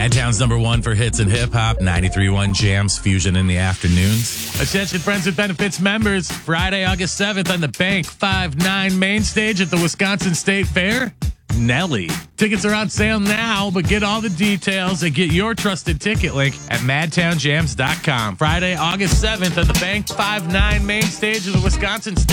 Madtown's number one for hits and hip hop, 93.1 Jams, Fusion in the afternoons. Attention friends with benefits members, Friday, August 7th on the Bank 5-9 main stage at the Wisconsin State Fair. Nelly. Tickets are on sale now, but get all the details and get your trusted ticket link at madtownjams.com. Friday, August 7th at the Bank 5-9 main stage of the Wisconsin State